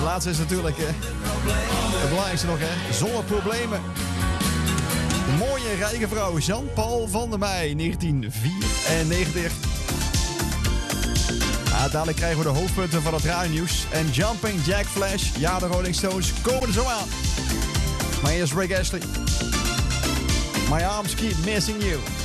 laatste is natuurlijk het belangrijkste nog, hè. Zonder problemen. De mooie rijke vrouw Jean-Paul van der Meij, 1994. Dadelijk krijgen we de hoofdpunten van het radio-nieuws. En Jumping Jack Flash, ja, de Rolling Stones komen er zo aan. Maar eerst Rick Astley. My arms keep missing you.